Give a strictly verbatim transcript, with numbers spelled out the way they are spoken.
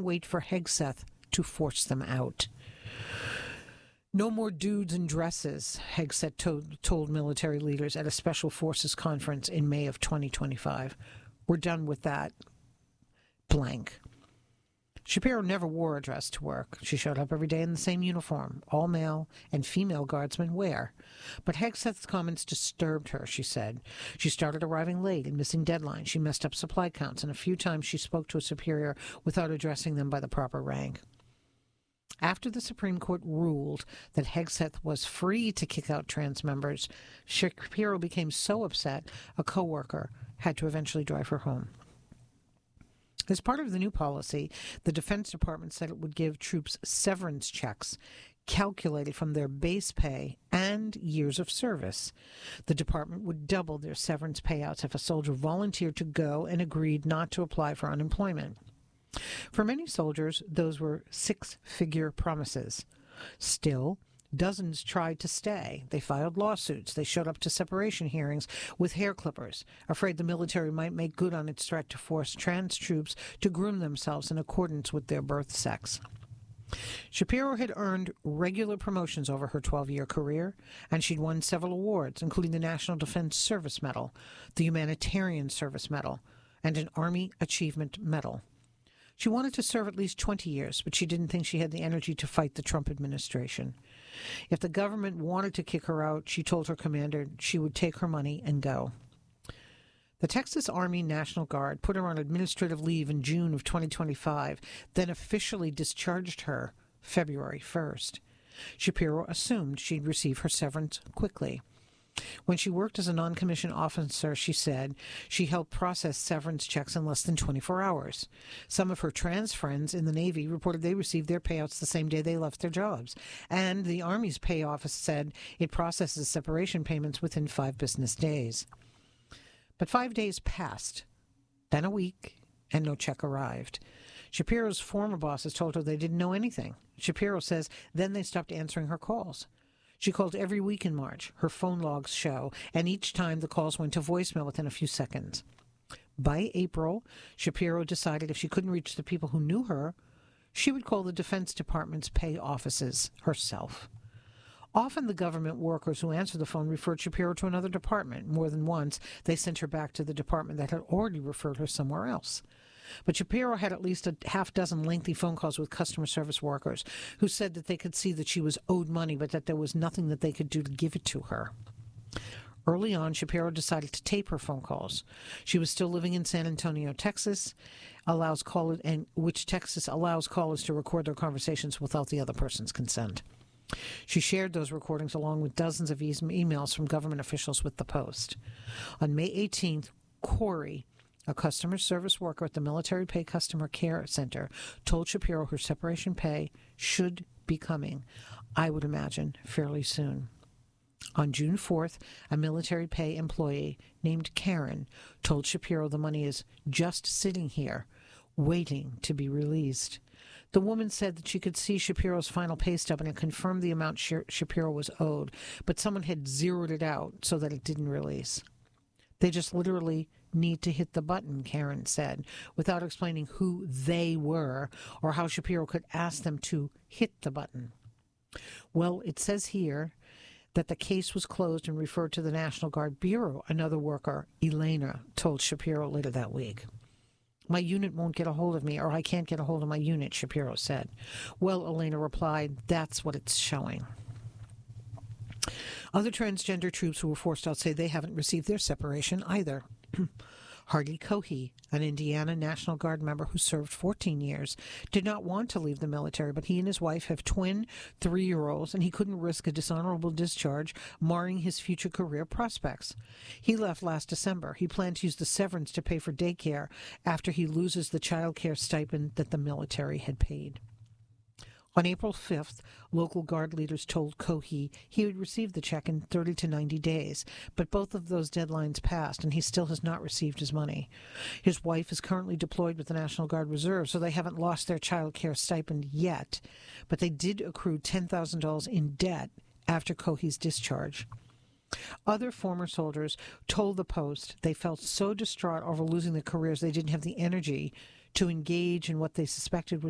wait for Hegseth to force them out. No more dudes in dresses, Hegseth told, told military leaders at a Special Forces conference in May of twenty twenty-five. We're done with that. Blank. Shapiro never wore a dress to work. She showed up every day in the same uniform, all male and female guardsmen wear. But Hegseth's comments disturbed her, she said. She started arriving late and missing deadlines. She messed up supply counts, and a few times she spoke to a superior without addressing them by the proper rank. After the Supreme Court ruled that Hegseth was free to kick out trans members, Shapiro became so upset a coworker had to eventually drive her home. As part of the new policy, the Defense Department said it would give troops severance checks calculated from their base pay and years of service. The department would double their severance payouts if a soldier volunteered to go and agreed not to apply for unemployment. For many soldiers, those were six-figure promises. Still, dozens tried to stay. They filed lawsuits. They showed up to separation hearings with hair clippers, afraid the military might make good on its threat to force trans troops to groom themselves in accordance with their birth sex. Shapiro had earned regular promotions over her twelve-year career, and she'd won several awards, including the National Defense Service Medal, the Humanitarian Service Medal, and an Army Achievement Medal. She wanted to serve at least twenty years, but she didn't think she had the energy to fight the Trump administration. If the government wanted to kick her out, she told her commander she would take her money and go. The Texas Army National Guard put her on administrative leave in June of twenty twenty-five, then officially discharged her February first. Shapiro assumed she'd receive her severance quickly. When she worked as a non-commissioned officer, she said she helped process severance checks in less than twenty-four hours. Some of her trans friends in the Navy reported they received their payouts the same day they left their jobs. And the Army's pay office said it processes separation payments within five business days. But five days passed, then a week, and no check arrived. Shapiro's former bosses told her they didn't know anything. Shapiro says then they stopped answering her calls. She called every week in March, her phone logs show, and each time the calls went to voicemail within a few seconds. By April, Shapiro decided if she couldn't reach the people who knew her, she would call the Defense Department's pay offices herself. Often the government workers who answered the phone referred Shapiro to another department. More than once, they sent her back to the department that had already referred her somewhere else. But Shapiro had at least a half dozen lengthy phone calls with customer service workers who said that they could see that she was owed money, but that there was nothing that they could do to give it to her. Early on, Shapiro decided to tape her phone calls. She was still living in San Antonio, Texas, allows callers, and which Texas allows callers to record their conversations without the other person's consent. She shared those recordings along with dozens of e- emails from government officials with the Post. On May eighteenth, Corey, a customer service worker at the Military Pay Customer Care Center, told Shapiro her separation pay should be coming, I would imagine, fairly soon. On June fourth, a military pay employee named Karen told Shapiro the money is just sitting here, waiting to be released. The woman said that she could see Shapiro's final pay stub and it confirmed the amount Shapiro was owed, but someone had zeroed it out so that it didn't release. They just literally need to hit the button, Karen said, without explaining who they were or how Shapiro could ask them to hit the button. Well, it says here that the case was closed and referred to the National Guard Bureau, another worker, Elena, told Shapiro later that week. My unit won't get a hold of me, or I can't get a hold of my unit, Shapiro said. Well, Elena replied, that's what it's showing. Other transgender troops who were forced out say they haven't received their separation either. Hardy Cohey, an Indiana National Guard member who served fourteen years, did not want to leave the military, but he and his wife have twin three-year-olds, and he couldn't risk a dishonorable discharge, marring his future career prospects. He left last December. He planned to use the severance to pay for daycare after he loses the child care stipend that the military had paid. On April fifth, local Guard leaders told Cohey he would receive the check in thirty to ninety days, but both of those deadlines passed, and he still has not received his money. His wife is currently deployed with the National Guard Reserve, so they haven't lost their child care stipend yet, but they did accrue ten thousand dollars in debt after Cohey's discharge. Other former soldiers told the Post they felt so distraught over losing their careers they didn't have the energy to engage in what they suspected would